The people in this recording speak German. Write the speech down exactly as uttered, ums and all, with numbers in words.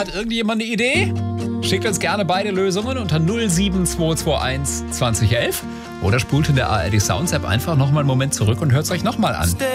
Hat irgendjemand eine Idee? Schickt uns gerne beide Lösungen unter null sieben zwei zwei eins zwanzig elf oder spult in der A R D Sounds App einfach nochmal einen Moment zurück und hört es euch nochmal an.